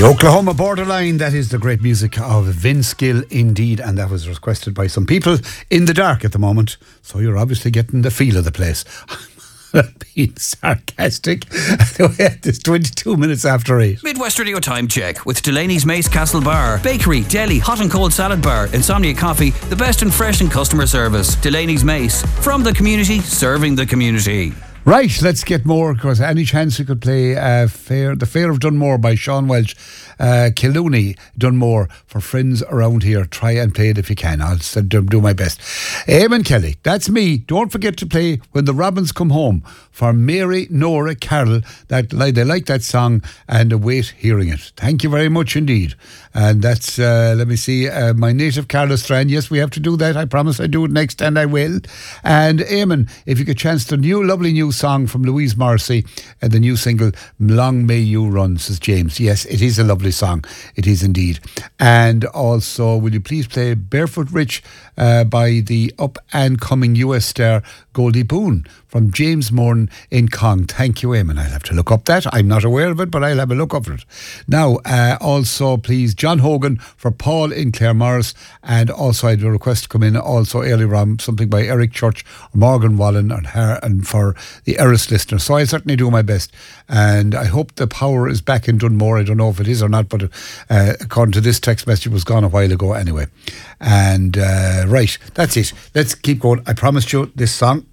Oklahoma Borderline, that is the great music of Vince Gill indeed, and that was requested by some people in the dark at the moment, so you're obviously getting the feel of the place. Being sarcastic. It's 22 minutes after 8. Midwest Radio Time Check with Delaney's Mace Castle Bar, Bakery, Deli, Hot and Cold Salad Bar, Insomnia Coffee, the best in fresh and customer service. Delaney's Mace, from the community, serving the community. Right, let's get more, because any chance we could play The Fair of Dunmore by Sean Welch, Killooney, Dunmore, for friends around here. Try and play it if you can. I'll do my best. Eamon Kelly, that's me. Don't forget to play When the Robins Come Home for Mary, Nora, Carol. They like that song and await hearing it. Thank you very much indeed. And that's, let me see, my native Carla Strand. Yes, we have to do that. I promise I'll do it next, and I will. And Eamon, if you could chance the lovely new song from Louise Morrissey, the new single Long May You Run, says James. Yes, it is a lovely song. It is indeed. And also, will you please play Barefoot Rich by the up and coming US star Goldie Boone from James Morton in Cong. Thank you, Eamon. I'll have to look up that. I'm not aware of it, but I'll have a look up for it. Now, also, please, John Hogan for Paul in Claremorris, and also I had a request to come in also earlier on, something by Eric Church, Morgan Wallen, and for the Eris listener. So I'll certainly do my best. And I hope the power is back in Dunmore. I don't know if it is or not, but according to this text message, it was gone a while ago anyway. And right, that's it. Let's keep going. I promised you this song.